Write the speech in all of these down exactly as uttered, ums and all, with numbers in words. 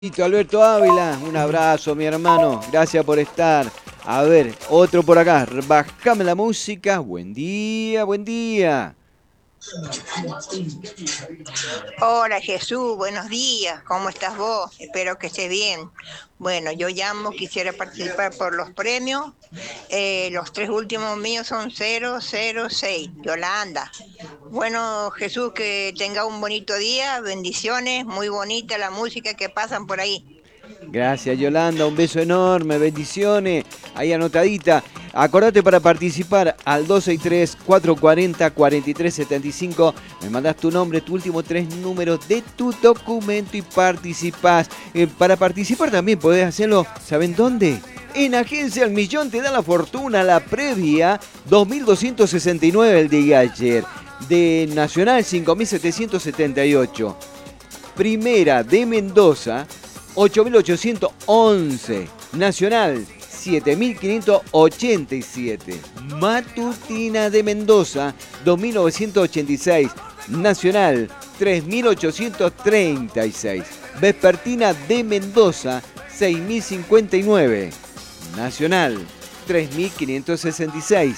Listo, Alberto Ávila, un abrazo, mi hermano. Gracias por estar. A ver, otro por acá. Bajame la música. Buen día, buen día. Hola Jesús, buenos días, ¿cómo estás vos? Espero que estés bien. Bueno, yo llamo, quisiera participar por los premios. Eh, los tres últimos míos son cero cero seis, Yolanda. Bueno, Jesús, que tenga un bonito día, bendiciones, muy bonita la música que pasan por ahí. Gracias, Yolanda. Un beso enorme. Bendiciones. Ahí anotadita. Acordate para participar al dos seis tres, cuatro cuatro cero, cuatro tres siete cinco. Me mandás tu nombre, tu último tres números de tu documento y participás. Eh, para participar también podés hacerlo, ¿saben dónde? En Agencia El Millón te da la fortuna, la previa dos mil doscientos sesenta y nueve el día de ayer. De Nacional cinco mil setecientos setenta y ocho. Primera de Mendoza ocho mil ochocientos once. Nacional siete mil quinientos ochenta y siete. Matutina de Mendoza dos mil novecientos ochenta y seis. Nacional tres mil ochocientos treinta y seis. Vespertina de Mendoza seis mil cincuenta y nueve. Nacional tres mil quinientos sesenta y seis.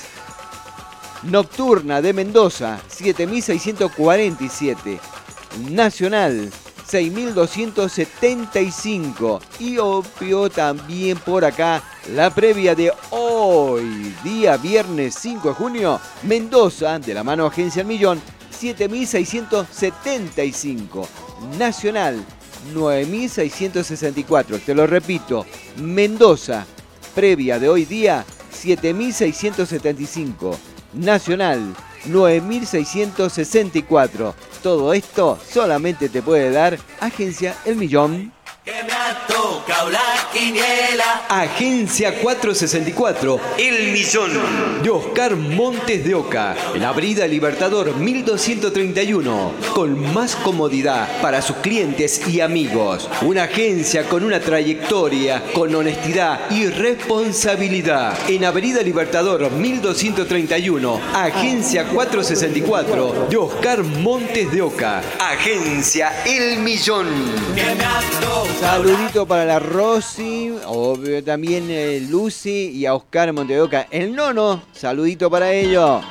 Nocturna de Mendoza siete mil seiscientos cuarenta y siete. Nacional seis mil doscientos setenta y cinco. Y obvio también por acá la previa de hoy, día viernes cinco de junio, Mendoza, de la mano Agencia El Millón, siete mil seiscientos setenta y cinco. Nacional nueve mil seiscientos sesenta y cuatro. Te lo repito, Mendoza, previa de hoy día, siete mil seiscientos setenta y cinco. Nacional nueve mil seiscientos sesenta y cuatro. Todo esto solamente te puede dar Agencia El Millón. Que me ha tocado la quiniela. Agencia cuatrocientos sesenta y cuatro, El Millón, de Oscar Montes de Oca, en Avenida Libertador mil doscientos treinta y uno, con más comodidad para sus clientes y amigos. Una agencia con una trayectoria, con honestidad y responsabilidad. En Avenida Libertador mil doscientos treinta y uno, Agencia cuatrocientos sesenta y cuatro, de Oscar Montes de Oca. Agencia El Millón. Que me ha tocado. Saludito para la Rosy, obvio también eh, Lucy y a Oscar Montedoca. El nono, saludito para ellos.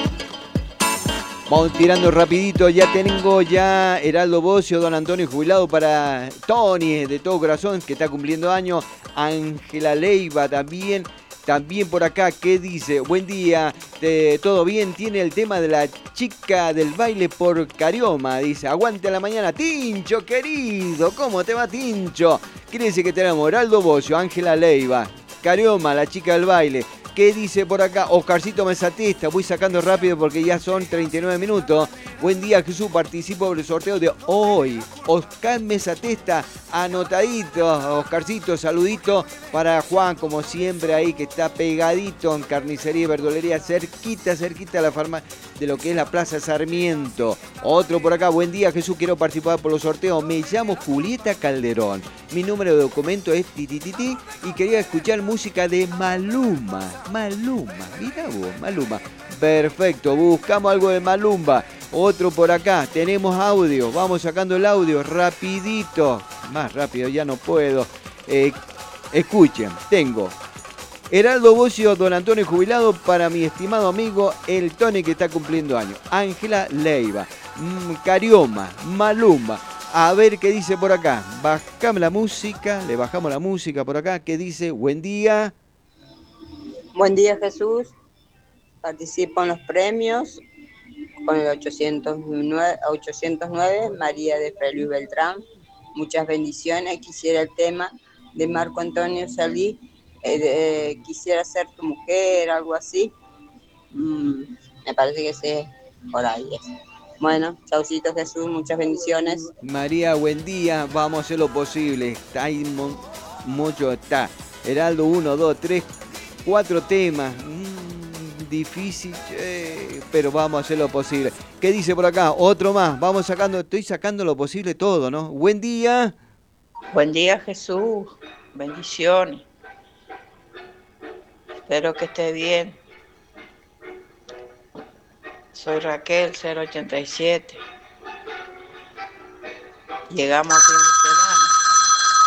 Vamos tirando rapidito, ya tengo ya Heraldo Bocio, Don Antonio jubilado para Tony de todo corazón que está cumpliendo años. Ángela Leiva también. También por acá, ¿qué dice? Buen día, te- ¿todo bien? Tiene el tema de la chica del baile por Carioma. Dice, aguante a la mañana. Tincho, querido, ¿cómo te va, Tincho? Quiere decir que tenemos Heraldo Bocio, Ángela Leiva, Carioma, la chica del baile. ¿Qué dice por acá? Oscarcito Mesatista. Voy sacando rápido porque ya son treinta y nueve minutos. Buen día, Jesús. Participo por el sorteo de hoy. Oscar Mesatesta, anotadito. Oscarcito, saludito para Juan, como siempre, ahí que está pegadito en carnicería y verdulería, cerquita, cerquita de la farmacia de lo que es la Plaza Sarmiento. Otro por acá. Buen día, Jesús. Quiero participar por los sorteos. Me llamo Julieta Calderón. Mi número de documento es titititi y quería escuchar música de Maluma. Maluma, mira vos, Maluma. Perfecto, buscamos algo de Malumba. Otro por acá, tenemos audio. Vamos sacando el audio rapidito. Más rápido, ya no puedo. Eh, escuchen, tengo Heraldo Bocio, Don Antonio jubilado para mi estimado amigo el Tony que está cumpliendo años. Ángela Leiva, mm, Carioma, Malumba. A ver qué dice por acá. Bajame la música, le bajamos la música por acá. ¿Qué dice? Buen día. Buen día, Jesús. Participo en los premios con el ochocientos nueve, ochocientos nueve, María de Fray Luis Beltrán. Muchas bendiciones. Quisiera el tema de Marco Antonio Salí. eh, de- quisiera ser tu mujer, algo así. Mm, me parece que sí, por ahí es. Bueno, chaucitos, Jesús. Muchas bendiciones. María, buen día. Vamos a hacer lo posible. Está ahí mon- mucho. Está. Heraldo, uno, dos, tres, cuatro temas. Mm, difícil, che, pero vamos a hacer lo posible. ¿Qué dice por acá? Otro más. Vamos sacando, estoy sacando lo posible todo, ¿no? Buen día. Buen día, Jesús. Bendiciones. Espero que esté bien. Soy Raquel, cero ochenta y siete. Llegamos a fin de